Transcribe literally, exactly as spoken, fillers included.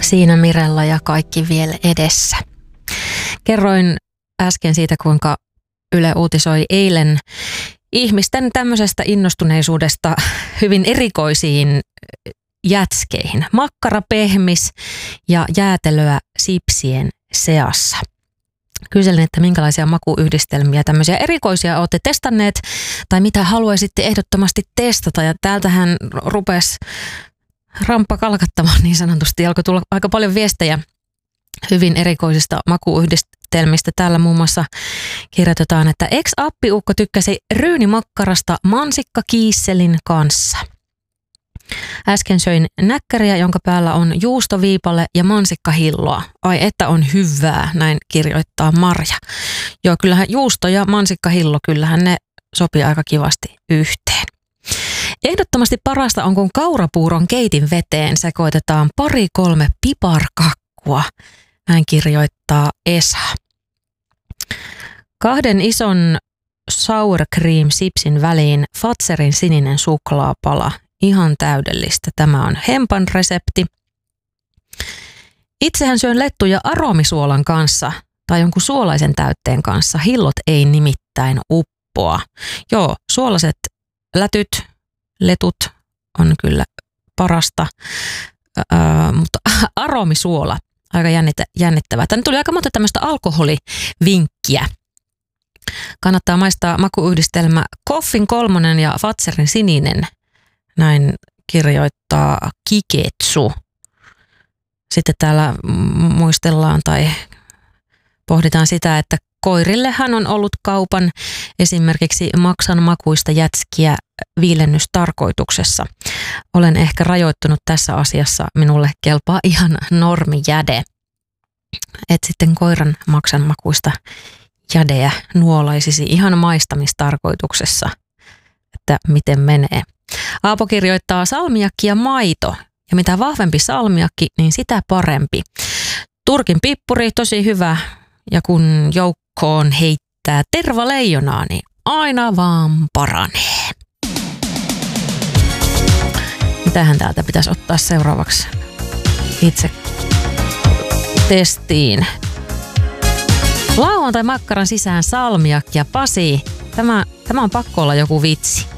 Siinä Mirella ja kaikki vielä edessä. Kerroin äsken siitä, kuinka Yle uutisoi eilen ihmisten tämmöisestä innostuneisuudesta hyvin erikoisiin jätskeihin. Makkara, pehmis ja jäätelöä sipsien seassa. Kyselin, että minkälaisia makuyhdistelmiä, tämmöisiä erikoisia olette testanneet tai mitä haluaisitte ehdottomasti testata. Ja täältähän rupesi ramppa kalkattamaan niin sanotusti. Alkoi tulla aika paljon viestejä hyvin erikoisista makuyhdistelmistä. Täällä muun muassa kirjoitetaan, että ex-appiukko tykkäsi ryynimakkarasta mansikkakiisselin kanssa. Äsken söin näkkäriä, jonka päällä on juustoviipale ja mansikkahilloa. Ai että on hyvää, näin kirjoittaa Marja. Joo, kyllähän juusto ja mansikkahillo, kyllähän ne sopii aika kivasti yhteen. Ehdottomasti parasta on, kun kaurapuuron keitin veteen sekoitetaan pari kolme piparkakkua. Näin kirjoittaa Esa. Kahden ison sour cream sipsin väliin Fatserin sininen suklaapala. Ihan täydellistä. Tämä on Hempan resepti. Itsehän syön lettuja aromisuolan kanssa tai jonkun suolaisen täytteen kanssa. Hillot ei nimittäin uppoa. Joo, suolaiset lätyt, letut on kyllä parasta, öö, mutta aromisuola, aika jännittävää. Tänne tuli aika monta tämmöistä alkoholivinkkiä. Kannattaa maistaa makuyhdistelmä Koffin kolmonen ja Fatserin sininen. Näin kirjoittaa Kiketsu. Sitten täällä muistellaan tai pohditaan sitä, että koirillehan on ollut kaupan esimerkiksi maksan makuista jätskiä viilennystarkoituksessa. Olen ehkä rajoittunut tässä asiassa, minulle kelpaa ihan normijäde. Et sitten koiran maksan makuista jädeä nuolaisisi ihan maistamistarkoituksessa, että miten menee. Aapo kirjoittaa salmiakki ja maito. Ja mitä vahvempi salmiakki, niin sitä parempi. Turkin pippuri tosi hyvä. Ja kun joukkoon heittää tervaleijonaa, niin aina vaan paranee. Mitähän täältä pitäisi ottaa seuraavaksi itse testiin? Lauantai makkaran sisään salmiakki ja Pasi. Tämä, tämä on pakko olla joku vitsi.